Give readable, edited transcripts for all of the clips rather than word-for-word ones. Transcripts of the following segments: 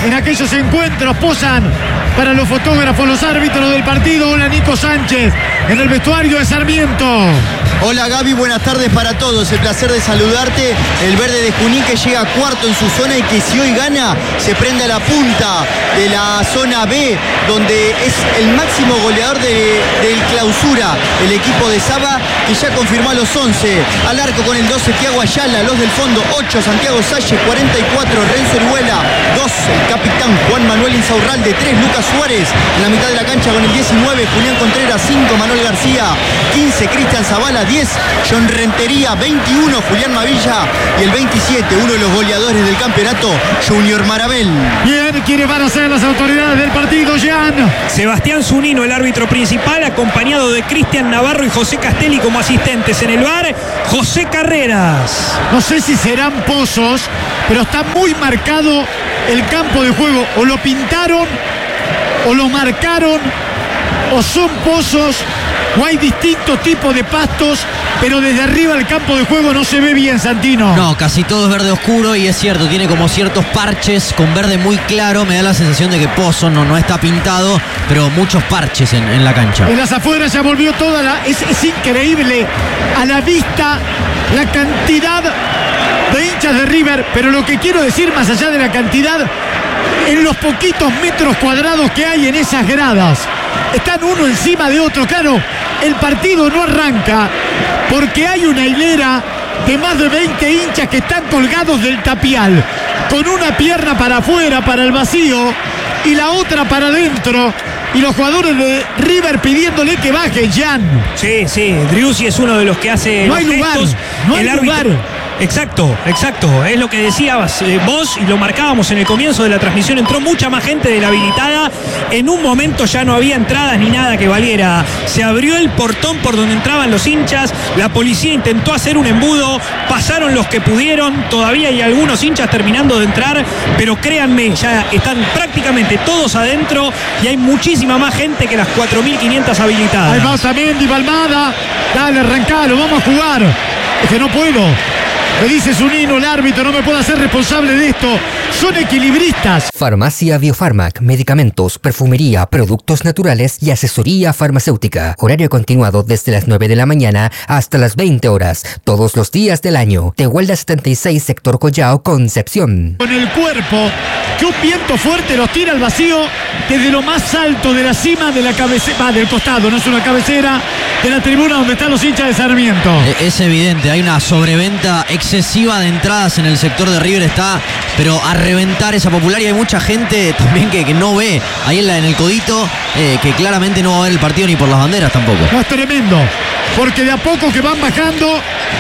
en aquellos encuentros, posan para los fotógrafos, los árbitros del partido. Hola, Nico Sánchez, en el vestuario de Sarmiento. Hola Gaby, buenas tardes para todos, el placer de saludarte. El verde de Junín que llega cuarto en su zona y que si hoy gana se prende a la punta de la zona B, donde es el máximo goleador del clausura, el equipo de Saba, que ya confirmó a los 11. Al arco con el 12 Thiago Ayala, los del fondo 8 Santiago Salle, 44 Renzo Orihuela, 2 el capitán Juan Manuel Insaurralde, 3 Lucas Suárez, en la mitad de la cancha con el 19 Julián Contreras, 5 Manuel García, 15 Cristian Zavala, 10 John Rentería, 21 Julián Mavilla y el 27, uno de los goleadores del campeonato, Junior Marabel. Bien, ¿quiénes van a ser las autoridades del partido, Jean? Sebastián Zunino, el árbitro principal, acompañado de Cristian Navarro y José Castelli como asistentes. En el VAR, José Carreras. No sé si serán pozos, pero está muy marcado el campo de juego. O lo pintaron, o lo marcaron, o son pozos, o hay distintos tipos de pastos, pero desde arriba el campo de juego no se ve bien, Santino. No, casi todo es verde oscuro y es cierto, tiene como ciertos parches con verde muy claro. Me da la sensación de que Pozo no está pintado, pero muchos parches en la cancha. En las afueras ya volvió toda la... Es increíble a la vista la cantidad de hinchas de River, pero lo que quiero decir más allá de la cantidad, en los poquitos metros cuadrados que hay en esas gradas. Están uno encima de otro. Claro, el partido no arranca porque hay una hilera de más de 20 hinchas que están colgados del tapial, con una pierna para afuera, para el vacío, y la otra para adentro. Y los jugadores de River pidiéndole que baje, Jan. Sí, Driussi es uno de los que hace no los hay gestos. Lugar, no hay lugar. Exacto, es lo que decías vos y lo marcábamos en el comienzo de la transmisión. Entró mucha más gente de la habilitada. En un momento ya no había entradas ni nada que valiera. Se abrió el portón por donde entraban los hinchas. La policía intentó hacer un embudo. Pasaron los que pudieron. Todavía hay algunos hinchas terminando de entrar, pero créanme, ya están prácticamente todos adentro y hay muchísima más gente que las 4.500 habilitadas. Ahí va también Di Balmada. Dale, arrancalo, vamos a jugar. Es que no puedo. Me dice Zunino, el árbitro, no me puedo hacer responsable de esto. Son equilibristas. Farmacia Biofarmac, medicamentos, perfumería, productos naturales y asesoría farmacéutica. Horario continuado desde las 9 de la mañana hasta las 20 horas, todos los días del año. Tehuelda 76, sector Collao, Concepción. Con el cuerpo, que un viento fuerte los tira al vacío desde lo más alto de la cima de la cabecera, del costado, no es una cabecera, de la tribuna donde están los hinchas de Sarmiento. Es evidente, hay una sobreventa excesiva de entradas en el sector de River, está pero a reventar esa popular, y hay mucha gente también que no ve ahí en el codito, que claramente no va a ver el partido ni por las banderas tampoco. No, es tremendo, porque de a poco que van bajando,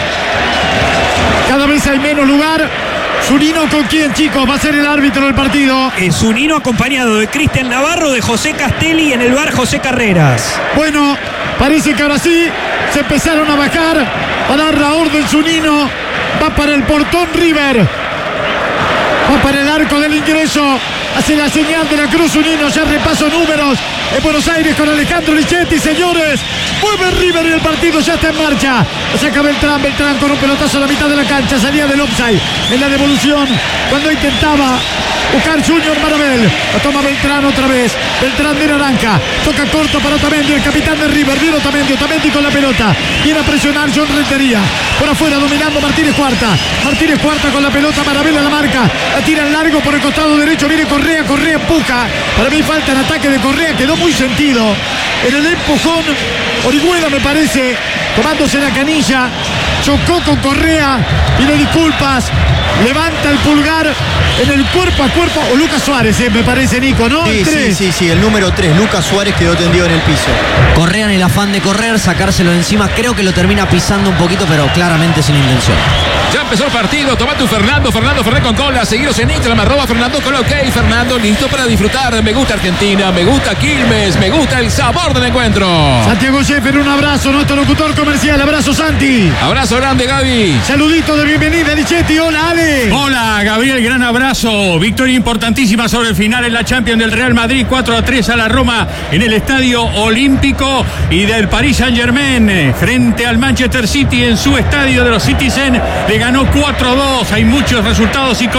cada vez hay menos lugar. Zunino, ¿con quién, chicos? Va a ser el árbitro del partido. Zunino acompañado de Cristian Navarro, de José Castelli, en el VAR José Carreras. Bueno, parece que ahora sí se empezaron a bajar, a dar la orden. Zunino va para el portón River, va para el arco del ingreso, hace la señal de la cruz. Zunino, ya repaso números en Buenos Aires con Alejandro Lichetti, señores. Mueve River y el partido ya está en marcha. Saca Beltrán con un pelotazo a la mitad de la cancha, salía del offside en la devolución cuando intentaba buscar Junior Marabel. La toma Beltrán otra vez, Beltrán de naranja, toca corto para Otamendi, el capitán de River. Viene Otamendi con la pelota, viene a presionar John Rentería, por afuera dominando Martínez Cuarta con la pelota, Marabel a la marca, la tira en largo por el costado derecho, viene Correa empuja. Para mí falta el ataque de Correa, quedó muy sentido en el empujón. Orihuela, me parece, tomándose la canilla, chocó con Correa, pide disculpas, levanta el pulgar en el cuerpo a cuerpo, o Lucas Suárez, me parece, Nico, ¿no? Sí, el número 3, Lucas Suárez, quedó tendido en el piso. Correa, en el afán de correr, sacárselo de encima, creo que lo termina pisando un poquito, pero claramente sin intención. Ya empezó el partido, toma tu Fernando con cola, seguiros en Instagram, @Fernando con OK. Fernando, listo para disfrutar. Me gusta Argentina, me gusta Quilmes, me gusta el sabor del encuentro. Santiago Scheffer, un abrazo, nuestro locutor comercial. Abrazo, Santi. Abrazo grande, Gaby. Saludito de bienvenida, Lichetti. Hola, Ale. Hola, Gabriel, gran abrazo. Victoria importantísima sobre el final en la Champions del Real Madrid, 4-3 a la Roma en el Estadio Olímpico, y del Paris Saint-Germain frente al Manchester City en su estadio de los Citizen. Le ganó 4-2. Hay muchos resultados y comenzó el partido.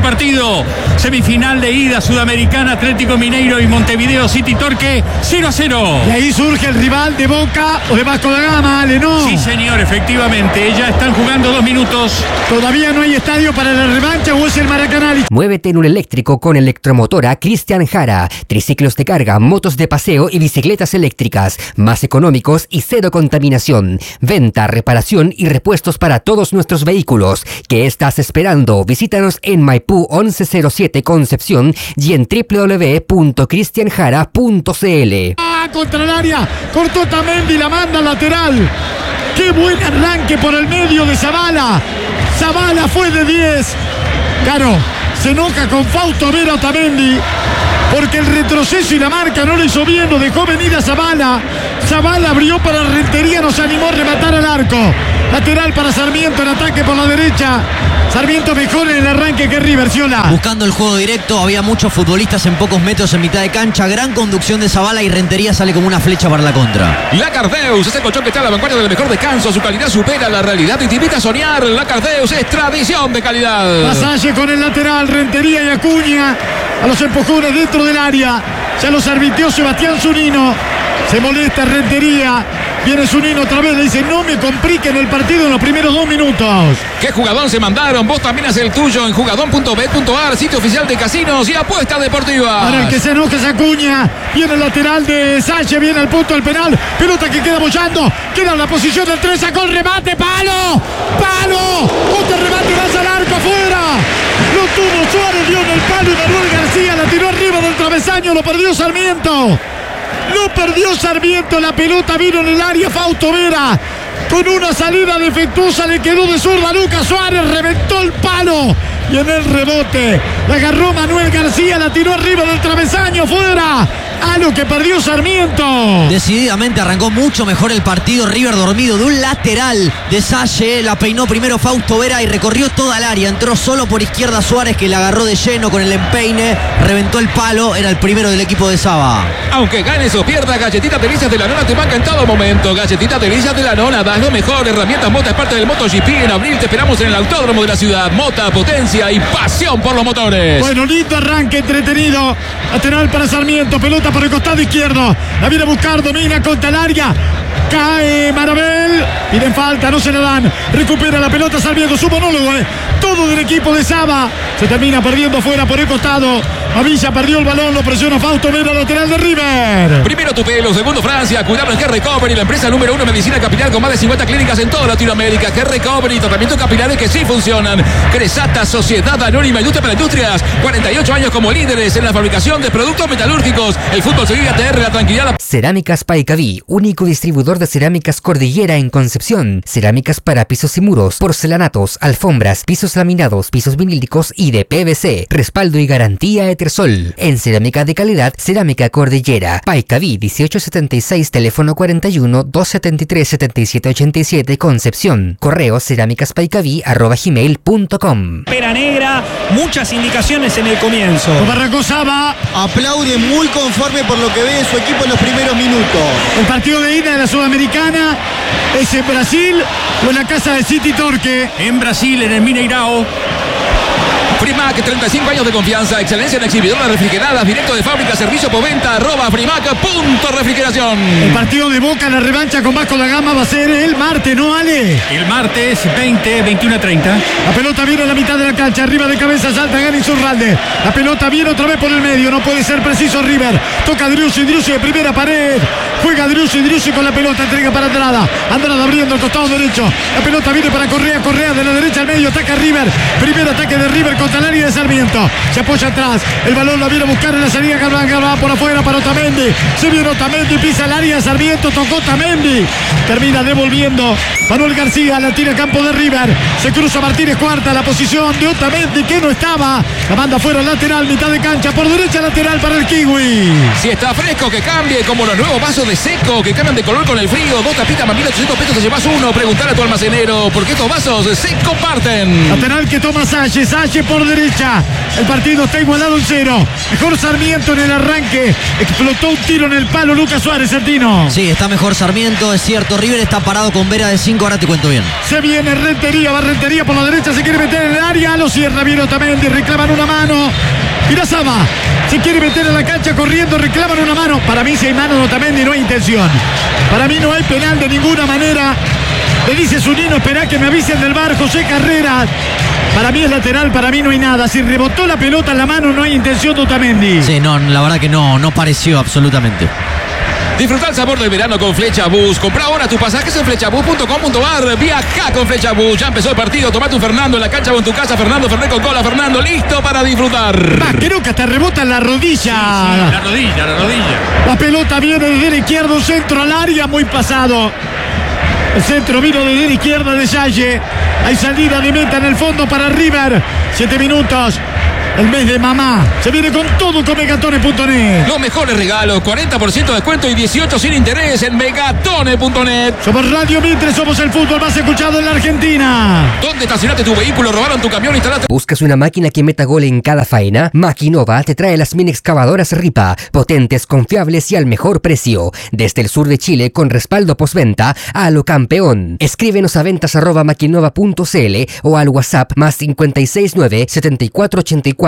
partido. Semifinal de ida sudamericana, Atlético Mineiro y Montevideo City Torque, 0-0. Y ahí surge el rival de Boca o de Vasco da Gama, Ale, ¿no? Sí, señor, efectivamente. Ya están jugando 2 minutos. Todavía no hay estadio para la revancha o es el Maracaná. Muévete en un eléctrico con Electromotora Cristian Jara. Triciclos de carga, motos de paseo y bicicletas eléctricas. Más económicos y cero contaminación. Venta, reparación y repuestos para todos nuestros vehículos. ¿Qué estás esperando? Visítanos en Maipú 1107 Concepción y en www.cristianjara.cl. Contra el área, cortó Tamendi, la manda lateral. Qué buen arranque por el medio de Zavala. Zavala fue de 10. Claro, se enoja con Fausto Vera Otamendi porque el retroceso y la marca no lo hizo bien, lo dejó venir a Zavala. Zavala abrió para Rentería, nos animó a rematar al arco. Lateral para Sarmiento en ataque por la derecha. Sarmiento mejor en el arranque que River, Ciola. Buscando el juego directo, había muchos futbolistas en pocos metros en mitad de cancha. Gran conducción de Zavala y Rentería sale como una flecha para la contra. Lacardeus, ese colchón que está a la vanguardia del mejor descanso. Su calidad supera la realidad y te invita a soñar. Lacardeus es tradición de calidad. Pasaje con el lateral, Rentería y Acuña. A los empujones dentro del área. Ya los arbitrió Sebastián Zunino. Se molesta Rentería. Viene Zunino otra vez, le dice: no me compliquen el partido en los primeros 2 minutos. ¿Qué jugadón se mandaron? Vos también haces el tuyo en jugadón.bet.ar, sitio oficial de casinos y apuestas deportivas. Para el que se enoja es Acuña. Viene el lateral de Sánchez, viene al punto del penal. Pelota que queda bollando. Queda en la posición del 3, sacó el remate. ¡Palo! ¡Palo! Otro remate, vas al arco, afuera. Lo tuvo Suárez, dio en el palo y Manuel García la tiró arriba del travesaño. Lo perdió Sarmiento. Lo perdió Sarmiento, la pelota vino en el área. Fausto Vera con una salida defectuosa le quedó de zurda Lucas Suárez, reventó el palo y en el rebote la agarró Manuel García, la tiró arriba del travesaño, fuera. A lo que perdió Sarmiento. Decididamente arrancó mucho mejor el partido. River dormido de un lateral de Salle. La peinó primero Fausto Vera y recorrió toda el área. Entró solo por izquierda Suárez, que la agarró de lleno con el empeine. Reventó el palo. Era el primero del equipo de Saba. Aunque ganes o pierdas, Galletitas Delicias de la Nona te banca en todo momento. Galletitas Delicias de la Nona, das lo mejor. Herramientas Mota es parte del MotoGP. En abril te esperamos en el Autódromo de la ciudad. Mota, potencia y pasión por los motores. Bueno, lindo arranque, entretenido. Lateral para Sarmiento, pelota por el costado izquierdo. La viene a buscar, domina contra el área. Cae Marabel. Piden falta, no se la dan. Recupera la pelota Sarmiento, su monólogo. Todo del equipo de Saba. Se termina perdiendo fuera por el costado. Avilla perdió el balón, lo presiona Fausto Vera, lateral de River. Primero tu pelo, segundo Francia. Cuidado en G-Recovery, la empresa número 1 en medicina capilar con más de 50 clínicas en toda Latinoamérica. G-Recovery, tratamientos capilares que sí funcionan. Cresata, Sociedad Anónima Industria para Industrias. 48 años como líderes en la fabricación de productos metalúrgicos. El fútbol se vive ATR, la tranquilidad. Cerámicas Paicaví, único distribuidor de cerámicas Cordillera en Concepción. Cerámicas para pisos y muros, porcelanatos, alfombras, pisos laminados, pisos vinílicos y de PVC. Respaldo y garantía Etersol. En cerámica de calidad, Cerámica Cordillera. Paicaví 1876, teléfono 41 273 7787, Concepción. Correo cerámicaspaicaví@gmail.com. Pera negra, muchas indicaciones en el comienzo. Arrancó Saba. Aplaude muy conforme por lo que ve de su equipo en los primeros minutos. El partido de ida de la Sudamericana es en Brasil o en la casa de City Torque. En Brasil, en el Mineirao. Frimac, 35 años de confianza, excelencia en exhibidoras refrigeradas, directo de fábrica, servicio postventa, @frimac.refrigeración. El partido de Boca, la revancha con Vasco da Gama va a ser el martes, ¿no, Ale? El martes 21:30. La pelota viene a la mitad de la cancha, arriba de cabeza salta Gani Zurralde. La pelota viene otra vez por el medio, no puede ser preciso River. Toca Driussi de primera pared. Juega Driussi con la pelota, entrega para Andrada. Andrada abriendo el costado derecho. La pelota viene para Correa de la derecha al medio, ataca River. Primer ataque de River contra el área de Sarmiento. Se apoya atrás. El balón lo viene a buscar en la salida. Galván por afuera para Otamendi. Se viene Otamendi, pisa el área de Sarmiento. Tocó Otamendi. Termina devolviendo. Manuel García la tira a campo de River. Se cruza Martínez Cuarta. La posición de Otamendi que no estaba. La manda fuera lateral, mitad de cancha. Por derecha lateral para el Kiwi. Si está fresco, que cambie. Como los nuevos vasos de Seco que cambian de color con el frío. 2 tapitas más 1.800 pesos te llevas uno. Preguntar a tu almacenero. Porque estos vasos se comparten. Lateral que toma Sánchez. Sánchez por por derecha. El partido está igualado en 0. Mejor Sarmiento en el arranque. Explotó un tiro en el palo Lucas Suárez, Santino. Sí, está mejor Sarmiento, es cierto. River está parado con Vera de 5, ahora te cuento bien. Se viene Rentería, va Rentería por la derecha, se quiere meter en el área, lo cierra bien Otamendi, reclaman una mano. Irazaba se quiere meter en la cancha corriendo, reclaman una mano. Para mí si hay mano de Otamendi no hay intención. Para mí no hay penal de ninguna manera. Le dice Zunino, esperá que me avisen del VAR, José Carreras. Para mí es lateral, para mí no hay nada. Si rebotó la pelota en la mano no hay intención de Otamendi. Sí, no, la verdad que no pareció absolutamente. Disfruta el sabor del verano con Flechabús. Compra ahora tus pasajes en flechabús.com.ar. Viaja con Flechabús. Ya empezó el partido. Tomate un Fernando en la cancha o en tu casa. Fernando Fernet con cola. Fernando listo para disfrutar. Creo que hasta rebota en la rodilla. Sí, la rodilla. La pelota viene desde la izquierda, un centro al área muy pasado. El centro vino desde la izquierda de Salle. Hay salida de meta en el fondo para River. 7 minutos. El mes de mamá. Se viene con todo con Megatones.net. Los mejores regalos, 40% de descuento y 18 sin interés en Megatones.net. Somos Radio Mitre, somos el fútbol más escuchado en la Argentina. ¿Dónde estacionaste tu vehículo? ¿Robaron tu camión? ¿Instalaste? ¿Buscas una máquina que meta gol en cada faena? Maquinova te trae las mini excavadoras Ripa, potentes, confiables y al mejor precio. Desde el sur de Chile con respaldo postventa a lo campeón. Escríbenos a ventas@maquinova.cl o al WhatsApp +569 7484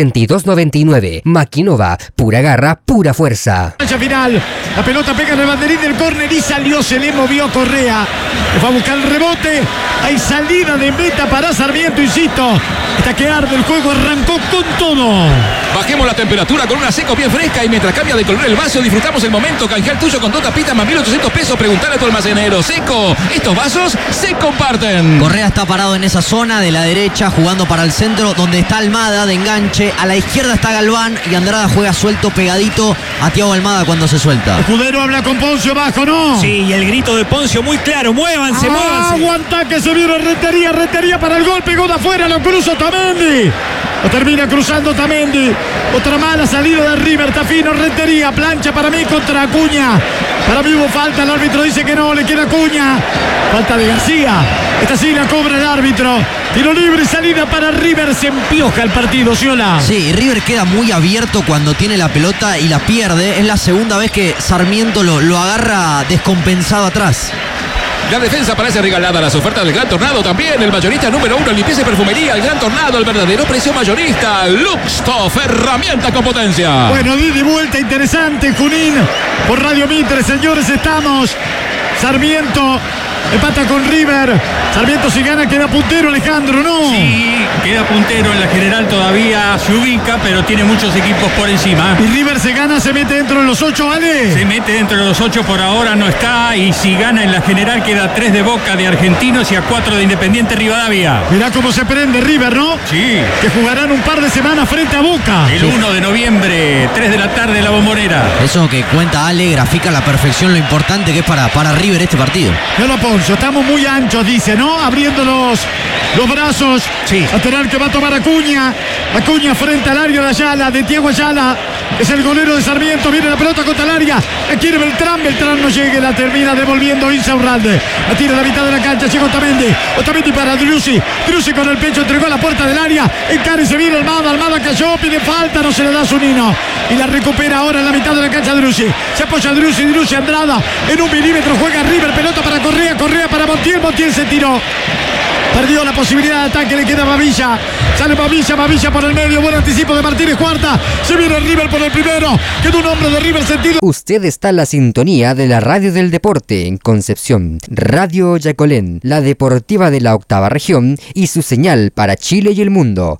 3299. Maquinova, pura garra, pura fuerza. Cancha final, la pelota pega en el banderín del córner y salió, se le movió Correa. Va a buscar el rebote, hay salida de meta para Sarmiento, insisto. Hasta que arde el juego, arrancó con todo. Bajemos la temperatura con una seco bien fresca y mientras cambia de color el vaso disfrutamos el momento. Canjea el tuyo con 2 tapitas más 1.800 pesos. Preguntale a tu almacenero. Seco, estos vasos se comparten. Correa está parado en esa zona de la derecha jugando para el centro donde está Almada de enganche. A la izquierda está Galván y Andrada juega suelto pegadito a Thiago Almada cuando se suelta. Escudero habla con Poncio abajo, ¿no? Sí, y el grito de Poncio muy claro. Muévanse. Aguanta que se viene Rentería para el gol, pegó de afuera, lo cruza Otamendi. Lo termina cruzando Otamendi. Otra mala salida de River, está fino Rentería, plancha para mí contra Acuña. Para mí hubo falta, el árbitro dice que no, le queda Acuña. Falta de García. Esta sí la cobra el árbitro. Tiro libre, salida para River, se empioja el partido, Ciola. Sí, River queda muy abierto cuando tiene la pelota y la pierde. Es la segunda vez que Sarmiento lo agarra descompensado atrás. La defensa parece regalada. Las ofertas del Gran Tornado también. El mayorista número 1 en limpieza y perfumería. El Gran Tornado, el verdadero precio mayorista. Luxtoff, herramienta con potencia. Bueno, di vuelta interesante, Junín. Por Radio Mitre, señores, estamos. Sarmiento empata con River. Sarmiento si gana queda puntero, Alejandro, ¿no? Sí, queda puntero en la general, todavía se ubica, pero tiene muchos equipos por encima. Y River se gana, se mete dentro de los 8, ¿vale? Se mete dentro de los 8, por ahora no está, y si gana en la general queda 3 de Boca de Argentinos y a 4 de Independiente Rivadavia. Mirá cómo se prende River, ¿no? Sí. Que jugarán un par de semanas frente a Boca. El 1 de noviembre, 3 de la tarde, la Bombonera. Eso que cuenta Ale grafica a la perfección lo importante que es para River este partido. No lo Poncio, estamos muy anchos, dice, ¿no? Abriendo los brazos. Sí. Lateral que va a tomar Acuña. Acuña frente al área de Ayala, de Diego Ayala. Es el golero de Sarmiento. Viene la pelota contra el área. La quiere Beltrán. Beltrán no llega. La termina devolviendo Insaurralde. La tira a la mitad de la cancha. Llega Otamendi para Driussi. Driussi con el pecho entregó a la puerta del área. Encara y se viene Almada. Almada cayó. Pide falta. No se le da a Zunino. Y la recupera ahora en la mitad de la cancha Driussi. Se apoya Driussi. Andrada. En 1 milímetro juega River. Pelota para Correa. Correa para Montiel. Montiel se tiró. Perdió la posibilidad de ataque, le queda Babilla. Sale Babilla por el medio. Buen anticipo de Martínez Cuarta. Se viene River por el primero. Quedó un hombre de River sentido. Usted está en la sintonía de la radio del deporte en Concepción. Radio Yacolén, la deportiva de la 8ª región y su señal para Chile y el mundo.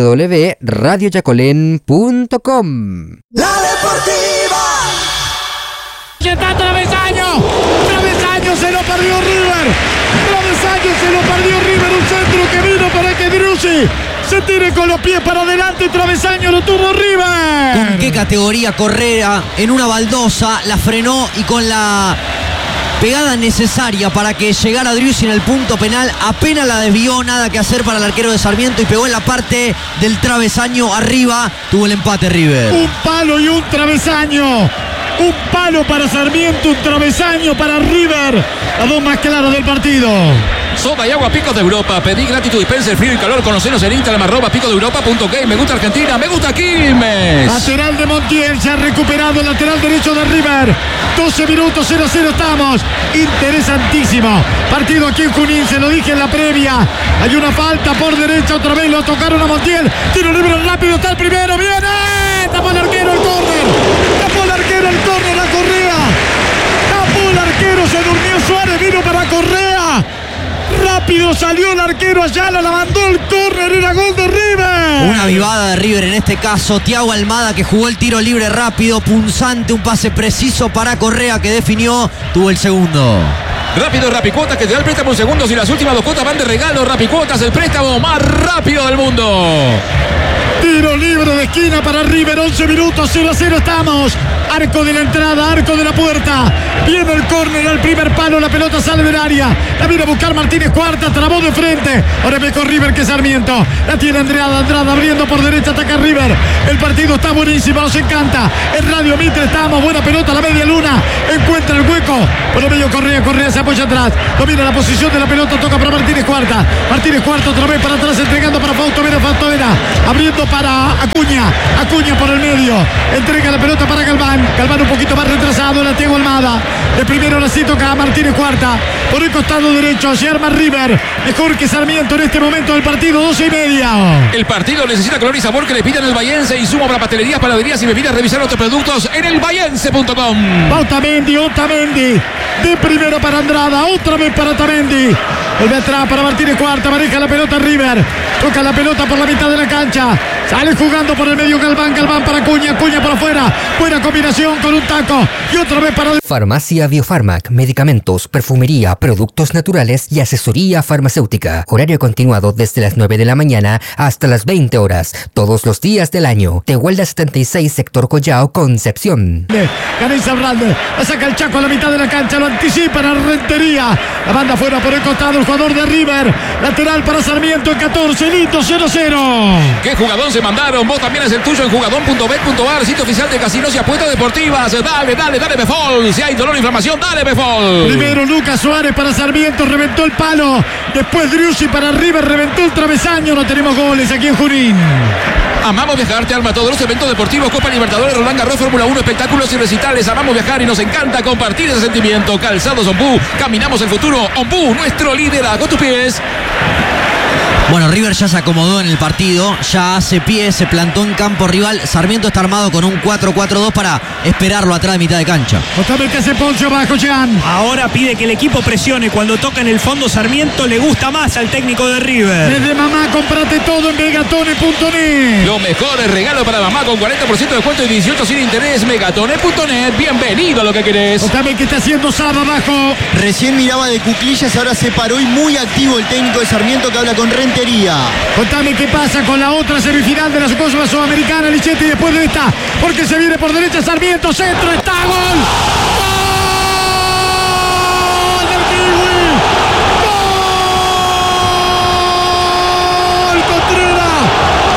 www.radioyacolén.com. La deportiva. Está travesaño se lo perdió River. Se lo perdió River, un centro que vino para que Driussi se tire con los pies para adelante y travesaño lo tuvo River. ¿Con qué categoría Correa? En una baldosa la frenó y con la pegada necesaria para que llegara Driussi en el punto penal apenas la desvió, nada que hacer para el arquero de Sarmiento y pegó en la parte del travesaño arriba, tuvo el empate River. Un palo y un travesaño. Un palo para Sarmiento, un travesaño para River. Las dos más claras del partido. Soda y agua Picos de Europa. Pedí gratis tu dispenser frío y calor. Conocenos en Instagram @picosdeeuropa.gay. Me gusta Argentina, me gusta Quilmes. Lateral de Montiel, se ha recuperado el lateral derecho de River. 12 minutos, 0-0 estamos. Interesantísimo partido aquí en Junín, se lo dije en la previa. Hay una falta por derecha, otra vez lo tocaron a Montiel. Tiro libre rápido, está el primero, viene. Tapó el arquero el córner. Tapó el arquero el córner, la Correa. Tapó el arquero, se durmió Suárez, vino para Correa. Rápido salió el arquero Ayala, la mandó el córner, era gol de River. Una avivada de River en este caso. Thiago Almada, que jugó el tiro libre rápido, punzante, un pase preciso para Correa, que definió, tuvo el segundo. Rápido Rapicuotas, que te da el préstamo en segundos y las últimas 2 cuotas van de regalo. Rapicuotas, el préstamo más rápido del mundo. Tiro libre de esquina para River, 11 minutos, 0-0 estamos. Arco de la entrada, arco de la puerta. Viene el córner al primer palo, la pelota sale del área. La viene a buscar Martínez Cuarta, trabó de frente. Ahora ve con River que Sarmiento. La tiene Andrada abriendo por derecha, ataca River. El partido está buenísimo, nos encanta. En Radio Mitre estamos, buena pelota, la media luna. Encuentra el hueco. Por el medio Correa se apoya atrás. Domina la posición de la pelota, toca para Martínez Cuarta. Martínez Cuarta otra vez para atrás, entregando para Fausto Vera. Abriendo para Acuña por el medio. Entrega la pelota para Galván un poquito más retrasado, la Thiago Almada. De primero la sí toca a Martínez Cuarta. Por el costado derecho se arma River. Mejor que Sarmiento en este momento del partido, 12:30. El partido necesita color y sabor que le pidan el Bayense. Insumo para pastelerías, panaderías y bebidas. Revisar otros productos en elbayense.com. Otamendi. De primero para Andrada, otra vez para Otamendi. Vuelve atrás para Martínez Cuarta, maneja la pelota River. Toca la pelota por la mitad de la cancha. Sale jugando por el medio Galván para Acuña por afuera. Buena combinación con un taco. Y otra vez para... Farmacia Biofarmac, medicamentos, perfumería, productos naturales y asesoría farmacéutica. Horario continuado desde las 9 de la mañana hasta las 20 horas, todos los días del año. Tehuelda 76, sector Collao, Concepción. Canesa Hernández, la saca el Chaco a la mitad de la cancha, lo anticipa a Rentería. La banda fuera por el costado, el jugador de River. Lateral para Sarmiento en 14, listo, 0-0. ¿Qué jugador se mandaron? Vos también es el tuyo en jugadón.bet.ar, sitio oficial de casinos y apuestas deportivas. Dale, Befol. Si hay dolor o inflamación, dale, Befol. Primero Lucas Suárez para Sarmiento, reventó el palo. Después Driussi para River, reventó el travesaño. No tenemos goles aquí en Junín. Amamos viajar, te arma todos los eventos deportivos, Copa Libertadores, Roland Garros, Fórmula 1, espectáculos y recitales. Amamos viajar y nos encanta compartir ese sentimiento. Calzados Ombú, caminamos el futuro. Ombú, nuestro líder, a tus pies. Bueno, River ya se acomodó en el partido, ya hace pie, se plantó en campo rival. Sarmiento está armado con un 4-4-2 para esperarlo atrás de mitad de cancha. Otra vez que hace Poncio bajo, Jean. Ahora pide que el equipo presione. Cuando toca en el fondo Sarmiento le gusta más al técnico de River. Desde mamá, comprate todo en megatone.net. Lo mejor es regalo para mamá con 40% de descuento y 18 sin interés. Megatone.net. Bienvenido a lo que querés. Otra vez que está haciendo Saba abajo. Recién miraba de cuclillas, ahora se paró y muy activo el técnico de Sarmiento que habla con Rentería. Contame qué pasa con la otra semifinal de la Supercopa Sudamericana, Lichetti, después de esta, porque se viene por derecha Sarmiento, centro, está gol. ¡Gol del Kiwi! ¡Gol, Contreras!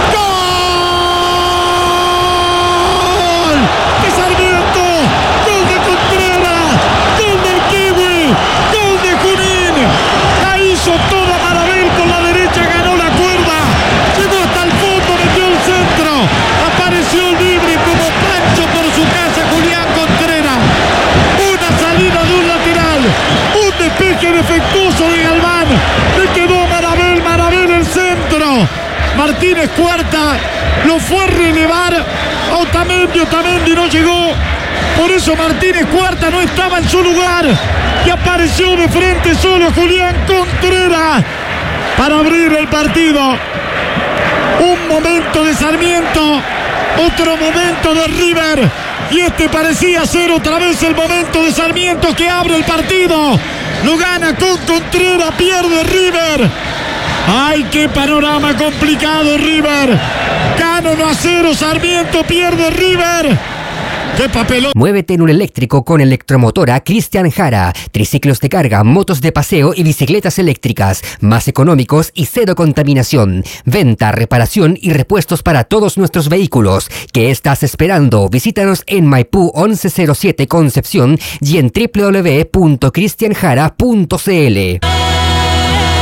¡Gol de Sarmiento! ¡Gol de Contreras! ¡Gol del Kiwi! ¡Gol de Junín! La hizo toda Marabel por la derecha, ganó la cuerda, llegó hasta el fondo, metió el centro, apareció libre como Pancho por su casa Julián Contreras. Una salida de un lateral, un despeje defectuoso de Galván, le quedó Marabel el centro. Martínez Cuarta lo fue a relevar, Otamendi no llegó. Por eso Martínez Cuarta no estaba en su lugar y apareció de frente solo Julián Contreras para abrir el partido. Un momento de Sarmiento, otro momento de River, y este parecía ser otra vez el momento de Sarmiento que abre el partido. Lo gana con Contreras, pierde River. ¡Ay, qué panorama complicado, River! Gana 1-0, Sarmiento, pierde River. ¡Qué papelón! Muévete en un eléctrico con Electromotora Cristian Jara. Triciclos de carga, motos de paseo y bicicletas eléctricas. Más económicos y cero contaminación. Venta, reparación y repuestos para todos nuestros vehículos. ¿Qué estás esperando? Visítanos en Maipú 1107 Concepción y en www.cristianjara.cl.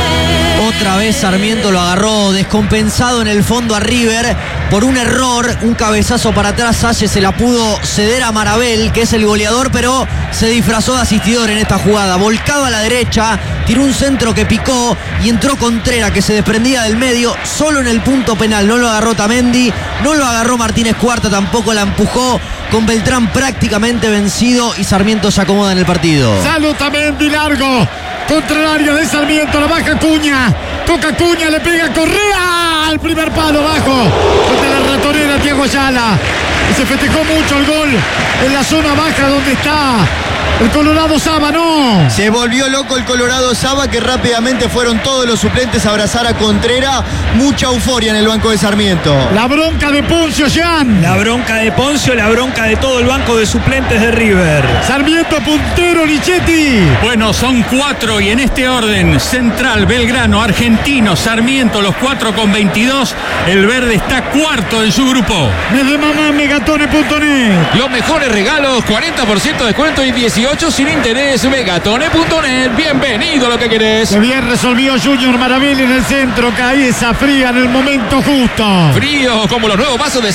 Otra vez Sarmiento lo agarró descompensado en el fondo a River por un error, un cabezazo para atrás. Salle se la pudo ceder a Marabel, que es el goleador, pero se disfrazó de asistidor en esta jugada. Volcado a la derecha, tiró un centro que picó y entró Contreras, que se desprendía del medio, solo en el punto penal. No lo agarró Tamendi, no lo agarró Martínez Cuarta, tampoco la empujó, con Beltrán prácticamente vencido, y Sarmiento se acomoda en el partido. Salud Tamendi, largo contra el área de Sarmiento, la baja Cuña, toca Cuña, le pega Correa al primer palo bajo contra la ratonera Thiago Ayala, y se festejó mucho el gol en la zona baja donde está el Colorado Saba. No, se volvió loco el Colorado Saba, que rápidamente fueron todos los suplentes a abrazar a Contreras. Mucha euforia en el banco de Sarmiento. La bronca de Poncio, Jean. La bronca de Poncio, la bronca de todo el banco de suplentes de River. Sarmiento puntero, Lichetti. Bueno, son 4 y en este orden: Central, Belgrano, Argentino, Sarmiento, los 4 con 22. El verde está cuarto en su grupo. Desde mamá Megatone.net. Los mejores regalos, 40% de descuento y 18 sin interés. Megatone.net. Bienvenido a lo que querés. Que bien resolvió Junior Marabel en el centro. Cabeza fría en el momento justo. Frío como los nuevos vasos de